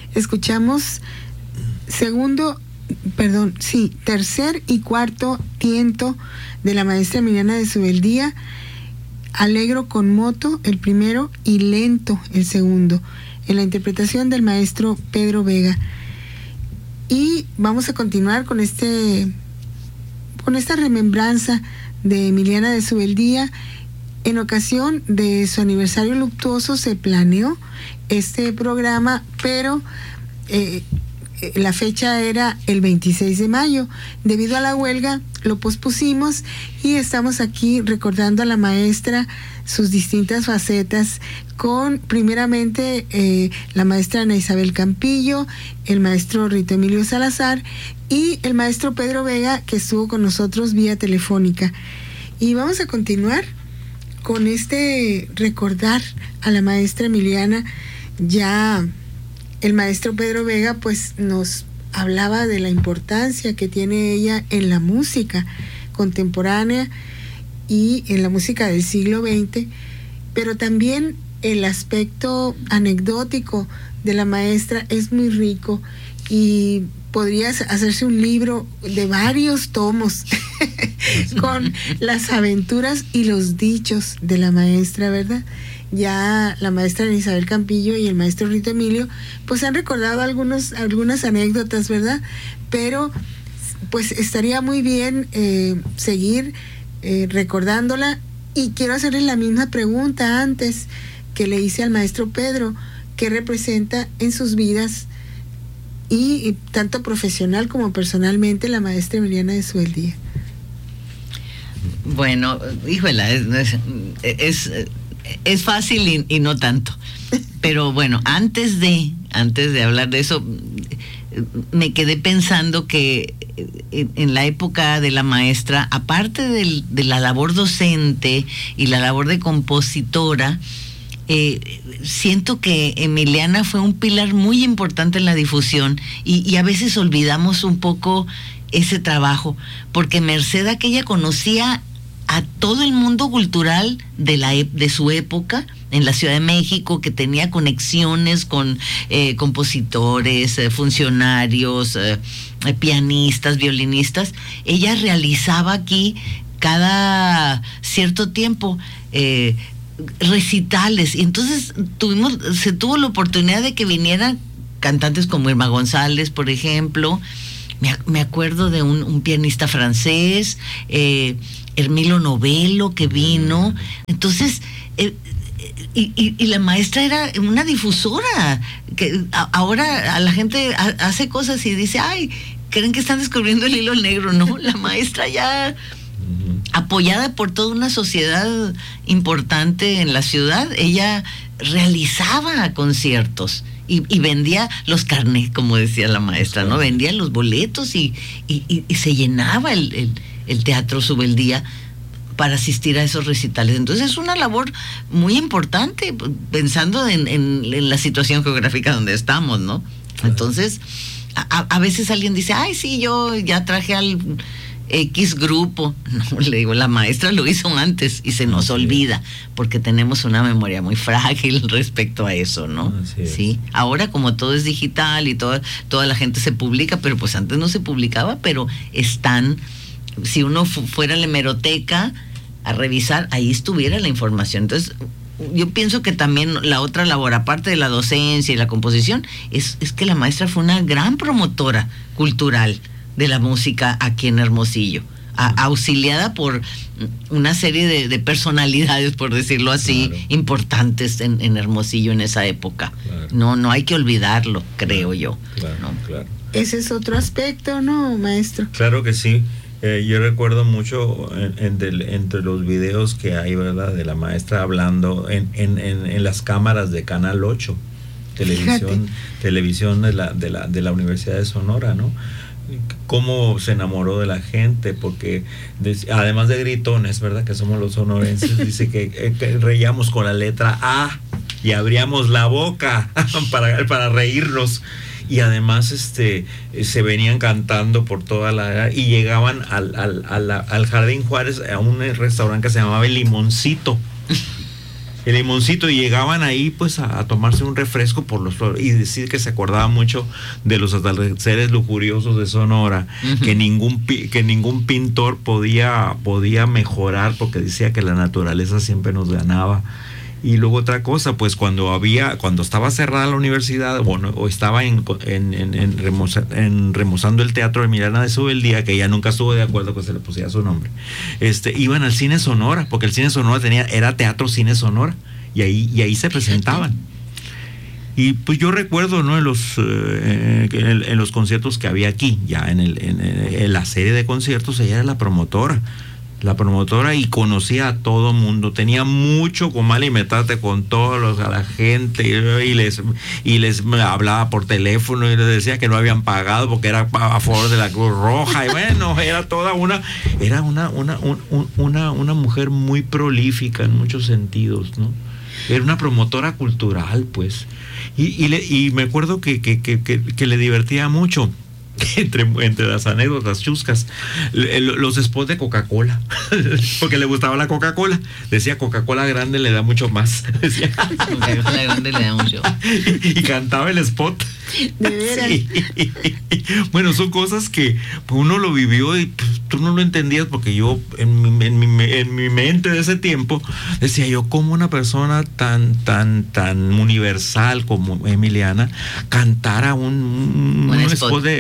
escuchamos tercer y cuarto tiento de la maestra Emiliana de Subeldía, Alegro con moto el primero y Lento el segundo, en la interpretación del maestro Pedro Vega. Y vamos a continuar con esta remembranza de Emiliana de Subeldía. En ocasión de su aniversario luctuoso se planeó este programa, pero la fecha era el 26 de mayo. Debido a la huelga lo pospusimos y estamos aquí recordando a la maestra, sus distintas facetas, con primeramente la maestra Ana Isabel Campillo, el maestro Rito Emilio Salazar y el maestro Pedro Vega, que estuvo con nosotros vía telefónica. Y vamos a continuar con recordar a la maestra Emiliana. Ya el maestro Pedro Vega pues nos hablaba de la importancia que tiene ella en la música contemporánea y en la música del siglo XX, pero también el aspecto anecdótico de la maestra es muy rico y podría hacerse un libro de varios tomos con las aventuras y los dichos de la maestra, ¿verdad? Ya la maestra Isabel Campillo y el maestro Rito Emilio pues han recordado algunas anécdotas, ¿verdad? Pero pues estaría muy bien seguir recordándola, y quiero hacerle la misma pregunta antes que le hice al maestro Pedro: ¿qué representa en sus vidas, y tanto profesional como personalmente, la maestra Emiliana de Subeldía? Bueno, híjola, es fácil y no tanto. Pero bueno, antes de hablar de eso, me quedé pensando que en la época de la maestra, aparte de la labor docente y la labor de compositora, siento que Emiliana fue un pilar muy importante en la difusión, y a veces olvidamos un poco ese trabajo, porque merced a que ella conocía a todo el mundo cultural de su época en la Ciudad de México, que tenía conexiones con compositores, funcionarios, pianistas, violinistas. Ella realizaba aquí cada cierto tiempo recitales, y entonces se tuvo la oportunidad de que vinieran cantantes como Irma González, por ejemplo. Me acuerdo de un pianista francés, Hermilo Novello, que vino. Entonces, y la maestra era una difusora, que ahora a la gente hace cosas y dice, ay, creen que están descubriendo el hilo negro. No, la maestra ya apoyada por toda una sociedad importante en la ciudad, ella realizaba conciertos y vendía los carnets, como decía la maestra, ¿no? Vendía los boletos y se llenaba el Teatro Subeldía para asistir a esos recitales. Entonces es una labor muy importante, pensando en la situación geográfica donde estamos, ¿no? Entonces, a veces alguien dice, ay, sí, yo ya traje al X grupo. No, le digo, la maestra lo hizo antes y se nos olvida, porque tenemos una memoria muy frágil respecto a eso, ¿no? Sí. Ahora, como todo es digital y toda la gente se publica, pero pues antes no se publicaba, pero están, si uno fuera a la hemeroteca a revisar, ahí estuviera la información. Entonces, yo pienso que también la otra labor, aparte de la docencia y la composición, es que la maestra fue una gran promotora cultural de la música aquí en Hermosillo, auxiliada por una serie de personalidades, por decirlo así, claro, importantes en Hermosillo en esa época. Claro. No hay que olvidarlo, creo yo. Claro, ¿no? Claro. Ese es otro aspecto, ¿no, maestro? Claro que sí. Yo recuerdo mucho entre los videos que hay, ¿verdad?, de la maestra hablando en las cámaras de Canal 8, televisión de la Universidad de Sonora, ¿no? Cómo se enamoró de la gente, porque además de gritones, ¿verdad?, que somos los sonorenses, dice que reíamos con la letra A y abríamos la boca para reírnos. Y además se venían cantando por toda la, y llegaban al Jardín Juárez, a un restaurante que se llamaba El Limoncito, el limoncito, y llegaban ahí pues a tomarse un refresco por los y decir que se acordaba mucho de los atardeceres lujuriosos de Sonora, que ningún pintor podía mejorar, porque decía que la naturaleza siempre nos ganaba. Y luego otra cosa, pues cuando estaba cerrada la universidad, bueno, o estaba remozando el teatro de Emiliana de Subeldía, que ella nunca estuvo de acuerdo que se le pusiera su nombre, iban al Cine Sonora, porque el Cine Sonora era Teatro Cine Sonora, y ahí se presentaban. Y pues yo recuerdo, ¿no?, en los conciertos que había aquí, ya en la serie de conciertos, ella era la promotora, y conocía a todo mundo, tenía mucho comal y metate con todos a la gente, y les hablaba por teléfono y les decía que no habían pagado porque era a favor de la Cruz Roja, y bueno, era una mujer muy prolífica en muchos sentidos, ¿no? Era una promotora cultural, pues, y me acuerdo que le divertía mucho. Entre las anécdotas chuscas, los spots de Coca-Cola, porque le gustaba la Coca-Cola, decía Coca-Cola grande le da mucho más, decía. Coca-Cola grande le da mucho. Y cantaba el spot. De veras. Sí. Bueno, son cosas que uno lo vivió y pues, tú no lo entendías, porque yo en mi mente de ese tiempo decía yo, ¿cómo una persona tan universal como Emiliana cantara un spot de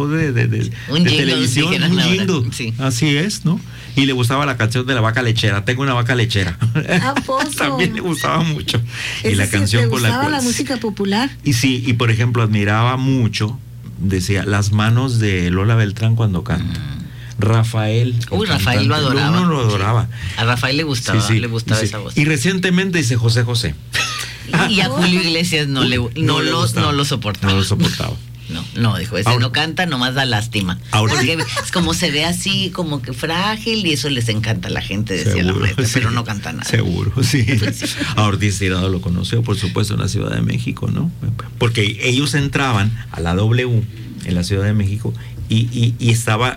televisión, un jingle? Sí. Así es, ¿no? Y le gustaba la canción de la vaca lechera. Tengo una vaca lechera. También le gustaba mucho. Y la canción con la cual... la música popular. Y sí, y por ejemplo, admiraba mucho, decía, las manos de Lola Beltrán cuando canta. Rafael. Rafael lo adoraba. Uno lo adoraba. Sí. A Rafael le gustaba, esa voz. Y recientemente dice José José. Y a Julio Iglesias no lo soportaba. No lo soportaba. No, dijo, ese no canta, nomás da lástima. Porque es como se ve así, como que frágil, y eso les encanta a la gente, decía la maestra, pero no canta nada. Seguro, sí. Pues sí. A Ortiz Tirado lo conoció, por supuesto, en la Ciudad de México, ¿no? Porque ellos entraban a la W en la Ciudad de México y estaba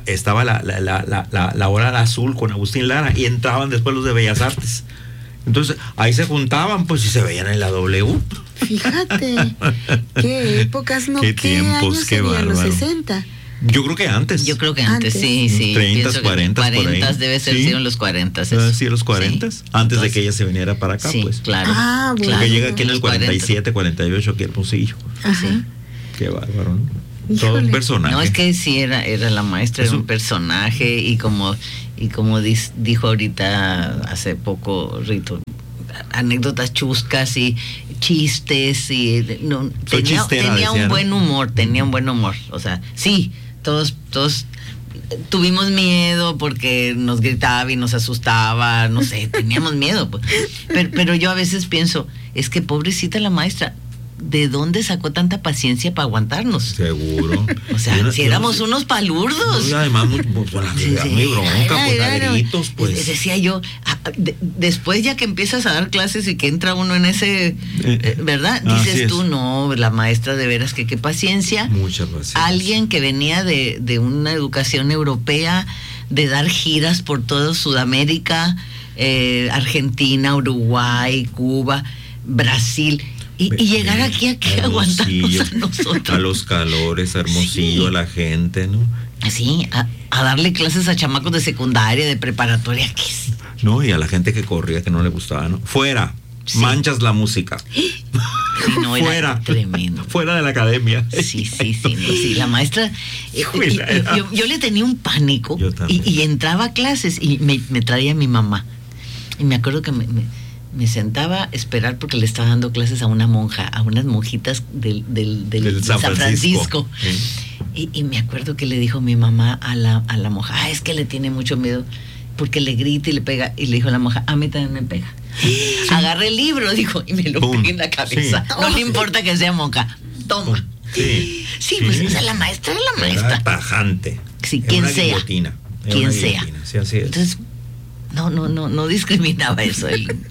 la hora azul con Agustín Lara, y entraban después los de Bellas Artes. Entonces, ahí se juntaban, pues, y se veían en la W. Fíjate, qué épocas, ¿no? Qué tiempos, qué bárbaro. Los 60. Yo creo que antes. Sí. 30, 40, 40 debe ser, sí, en los 40. Sí, los 40. Sí. Antes de que ella se viniera para acá, sí, pues. Claro. Bueno. Porque llega aquí en el 47, 48, aquí Hermosillo. Ajá. Qué bárbaro, ¿no? Todo un personaje. No, es que sí, era la maestra, era un personaje, y como dijo ahorita hace poco Rito, anécdotas chuscas y chistes, y tenía un buen humor, o sea, sí, todos tuvimos miedo porque nos gritaba y nos asustaba, no sé, teníamos miedo, pues. Pero yo a veces pienso, es que pobrecita la maestra, ¿de dónde sacó tanta paciencia para aguantarnos? Seguro. O sea, si éramos unos palurdos. Y además muy bronca, pues, gritos, pues. Decía yo, después ya que empiezas a dar clases y que entra uno en ese, ¿verdad? Dices tú, no, la maestra de veras que qué paciencia. Mucha paciencia. Alguien que venía de una educación europea, de dar giras por toda Sudamérica, Argentina, Uruguay, Cuba, Brasil. Y llegar aquí a aguantarnos a nosotros. A los calores, a Hermosillo, sí. A la gente, ¿no? Sí, a darle clases a chamacos de secundaria, de preparatoria. ¿Qué es? No, y a la gente que corría, que no le gustaba, ¿no? Fuera, sí. Manchas la música. Sí, no, fuera. Era tremendo. Fuera de la academia. Sí, la maestra. Yo le tenía un pánico. Y entraba a clases y me traía mi mamá. Y me acuerdo que me sentaba a esperar porque le estaba dando clases a una monja, a unas monjitas del San Francisco. ¿Sí? Y me acuerdo que le dijo mi mamá a la monja, es que le tiene mucho miedo porque le grita y le pega. Y le dijo a la monja, a mí también me pega. Sí. Agarré el libro, dijo, y me lo pegué en la cabeza. Sí. No le importa que sea monja, toma. Sí, pues esa la maestra es la maestra. Era tajante. Sí, quien sea. Guillotina. Quien sea. Sí, así es. Entonces, no discriminaba eso.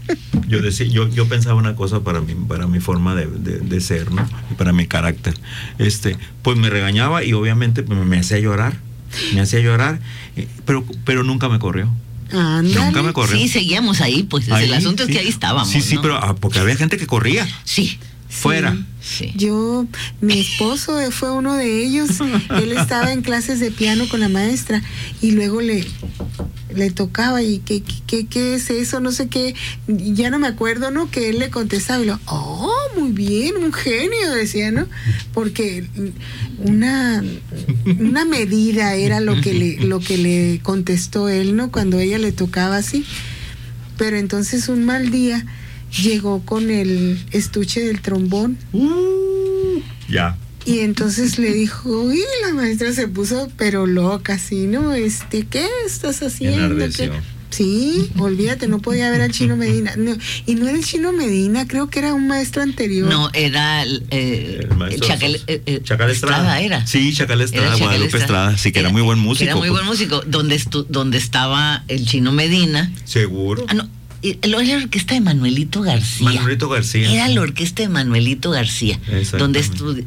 Yo pensaba una cosa para mi forma de ser, ¿no? Y para mi carácter. Pues me regañaba y obviamente me hacía llorar. Pero nunca me corrió. Ándale. Nunca me corrió. Sí, seguíamos ahí, pues Ahí, el asunto sí. es que ahí estábamos. Sí, sí, ¿no? pero porque había gente que corría Sí, fuera. sí. Mi esposo fue uno de ellos. Él estaba en clases de piano con la maestra y luego le tocaba y ¿qué es eso? No sé qué, ya no me acuerdo, ¿no? Que él le contestaba y muy bien, un genio, decía, ¿no? Porque una medida era lo que le contestó él, ¿no? Cuando ella le tocaba así. Pero entonces un mal día llegó con el estuche del trombón. Ya. Y entonces le dijo, y la maestra se puso pero loca, así, ¿no? ¿Qué estás haciendo? Enardeció. Sí, olvídate, no podía ver al Chino Medina. No, y no era el Chino Medina, creo que era un maestro anterior. No, era el maestro Chacal Estrada era. Sí, Chacal Estrada, Era Chacal Guadalupe Estrada, sí, que era muy buen músico. Era muy buen músico, donde estaba el Chino Medina. Seguro. No, era la orquesta de Manuelito García. Manuelito García. Era la orquesta de Manuelito García, donde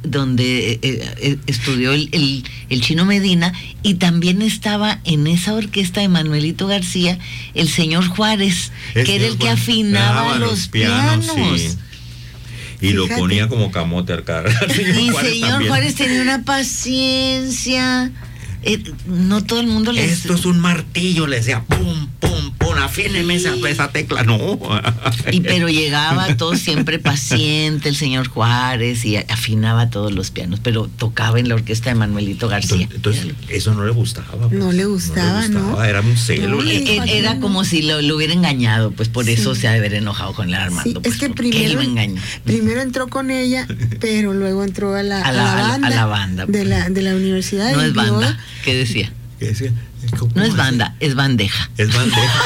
estudió el Chino Medina, y también estaba en esa orquesta de Manuelito García el señor Juárez, que era el que afinaba los pianos. Sí. Y lo ponía como camote al carro. Y señor Juárez tenía una paciencia. No todo el mundo le... Esto es un martillo, le decía, pum, pum, pum, afíneme esa tecla, no. Pero llegaba todo siempre paciente el señor Juárez y afinaba todos los pianos, pero tocaba en la orquesta de Manuelito García. Entonces eso no le gustaba. Pues. No le gustaba, ¿no? Era un celo. Era como si lo hubiera engañado, pues por eso se ha de haber enojado con el Armando. Sí, pues, es que primero entró con ella, pero luego entró a la banda pues. de la universidad. No es banda. ¿Qué decía? No es banda, es bandeja. Es bandeja.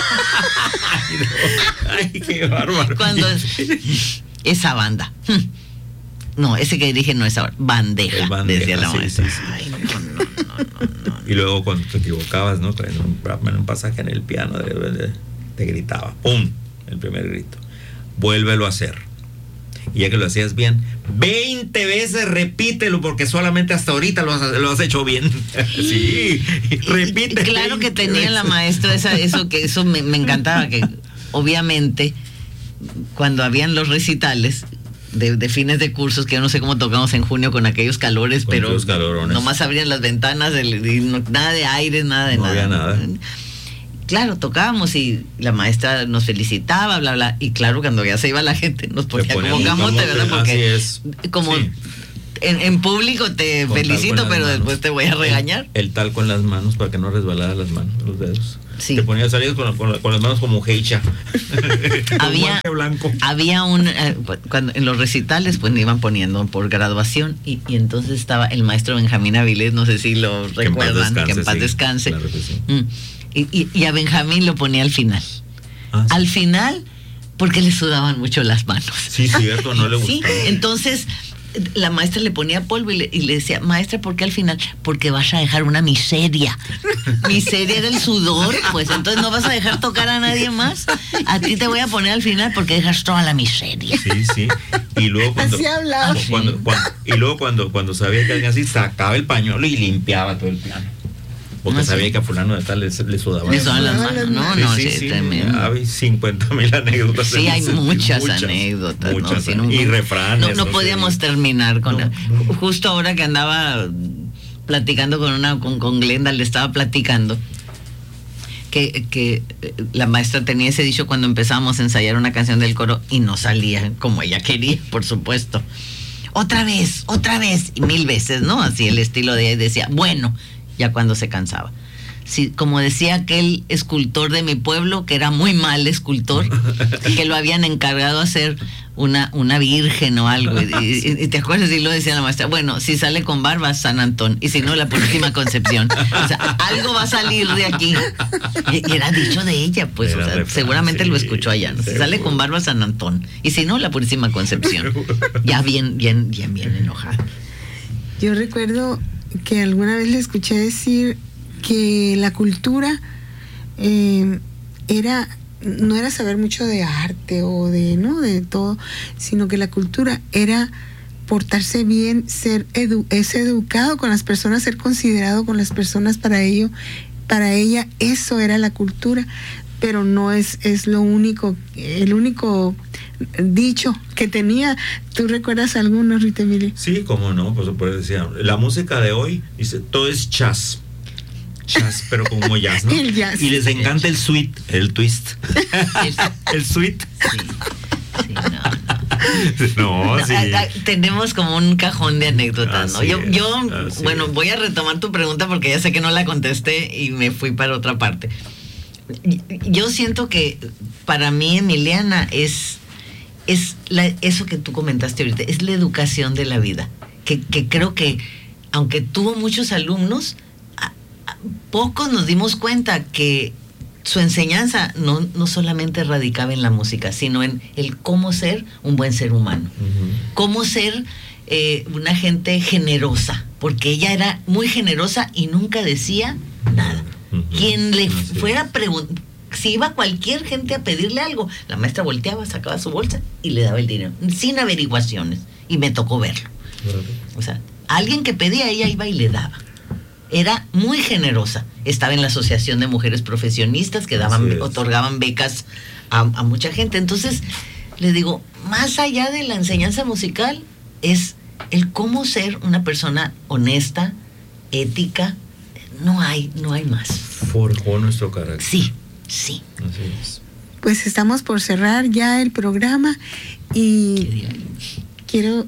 Ay, qué bárbaro. Cuando esa banda. No, ese que dije no es ahora. Bandeja, decía la maestra. Sí. Ay, no. Y luego cuando te equivocabas, ¿no? En un pasaje en el piano, te gritaba. ¡Pum! El primer grito. Vuélvelo a hacer. Y ya que lo hacías bien, 20 veces repítelo, porque solamente hasta ahorita lo has hecho bien. Sí, repite. Claro que tenía la maestra eso me encantaba, que obviamente cuando habían los recitales de fines de cursos, que yo no sé cómo tocamos en junio con aquellos calores, con pero nomás abrían las ventanas, nada de aire, nada de nada. No había nada. Claro, tocábamos y la maestra nos felicitaba, bla, bla. Y claro, cuando ya se iba la gente, nos ponía como camote, ¿verdad? Porque como sí. En público te felicito, pero después te voy a regañar. El talco en las manos para que no resbalara las manos, los dedos. Sí. Te ponías salir con las manos como heicha. Había cuando en los recitales pues me iban poniendo por graduación y entonces estaba el maestro Benjamín Avilés, no sé si lo recuerdan, que en paz descanse. Claro que sí. Y a Benjamín lo ponía al final. Sí. Al final, porque le sudaban mucho las manos. Sí, cierto, no le gustaba. Sí, entonces la maestra le ponía polvo y le decía, maestra, ¿por qué al final? Porque vas a dejar una miseria. Miseria era el sudor, pues entonces no vas a dejar tocar a nadie más. A ti te voy a poner al final porque dejas toda la miseria. Sí. Y luego cuando sabía que alguien así, sacaba el pañuelo y limpiaba todo el piano. Porque sabía que a fulano de tal le sudaba las manos. No, sí, tremendo. Hay 50,000 anécdotas. Sí, hay muchas anécdotas. Muchas, ¿no? y refranes. No podíamos terminar con... Justo ahora que andaba platicando con Glenda, le estaba platicando que la maestra tenía ese dicho cuando empezamos a ensayar una canción del coro y no salía como ella quería, por supuesto. Otra vez, y 1000 veces, ¿no? Así el estilo de ella, decía, bueno... ya cuando se cansaba. Sí, como decía aquel escultor de mi pueblo, que era muy mal escultor, que lo habían encargado hacer una virgen o algo, y te acuerdas, y lo decía la maestra, bueno, si sale con barba, San Antón, y si no, la Purísima Concepción. O sea, algo va a salir de aquí. Y era dicho de ella, pues, o sea, seguramente lo escuchó allá, ¿no? Si sale con barba, San Antón, y si no, la Purísima Concepción. Ya bien enojada. Yo recuerdo que alguna vez le escuché decir que la cultura no era saber mucho de arte o de todo, sino que la cultura era portarse bien, ser educado con las personas, ser considerado con las personas. Para ella eso era la cultura. pero no es lo único, el único dicho que tenía. ¿Tú recuerdas alguno, Rita Emilio? Sí, cómo no, pues decía, la música de hoy, dice, todo es jazz, pero como jazz, ¿no? El jazz. Y les encanta el sweet, el twist. El sweet. Sí, No, sí. Tenemos como un cajón de anécdotas, ¿no? Así Yo es. bueno, voy a retomar tu pregunta porque ya sé que no la contesté y me fui para otra parte. Yo siento que para mí Emiliana es eso que tú comentaste ahorita, es la educación de la vida, que creo que aunque tuvo muchos alumnos, pocos nos dimos cuenta que su enseñanza no solamente radicaba en la música, sino en el cómo ser un buen ser humano, cómo ser una gente generosa, porque ella era muy generosa y nunca decía nada. Quien le fuera a preguntar, si iba cualquier gente a pedirle algo, la maestra volteaba, sacaba su bolsa y le daba el dinero, sin averiguaciones, y me tocó verlo. O sea, alguien que pedía, ella iba y le daba. Era muy generosa. Estaba en la Asociación de Mujeres Profesionistas que otorgaban becas a mucha gente. Entonces, le digo, más allá de la enseñanza musical, es el cómo ser una persona honesta, ética. No hay más. Forjó nuestro carácter. Sí. Así es. Pues estamos por cerrar ya el programa y quiero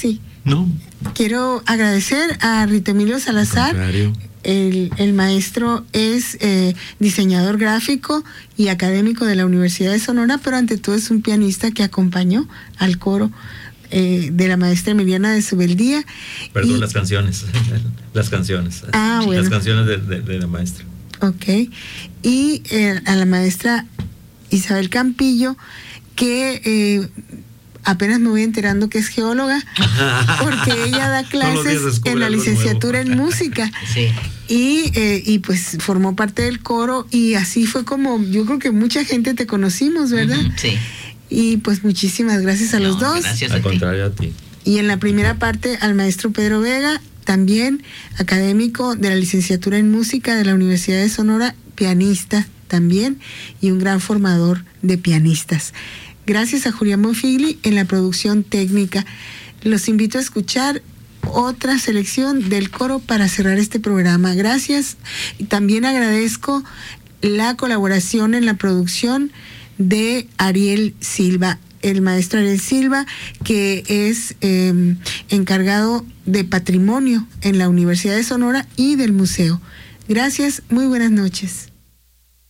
agradecer a Rita Emilio Salazar. El maestro es diseñador gráfico y académico de la Universidad de Sonora, pero ante todo es un pianista que acompañó al coro de la maestra Emiliana de Subeldía. Perdón, las canciones. Las canciones. Bueno. Las canciones de la maestra. Ok. Y a la maestra Isabel Campillo, que apenas me voy enterando que es geóloga, porque ella da clases en la licenciatura en música. Sí. Y pues formó parte del coro, y así fue como yo creo que mucha gente te conocimos, ¿verdad? Sí. Y pues muchísimas gracias a los dos. Gracias Al contrario, a ti. Y en la primera parte al maestro Pedro Vega, también académico de la licenciatura en música de la Universidad de Sonora, pianista también, y un gran formador de pianistas. Gracias a Julián Bonfigli en la producción técnica. Los invito a escuchar otra selección del coro para cerrar este programa. Gracias. Y también agradezco la colaboración en la producción de Ariel Silva, el maestro Ariel Silva, que es encargado de patrimonio en la Universidad de Sonora y del museo. Gracias, muy buenas noches.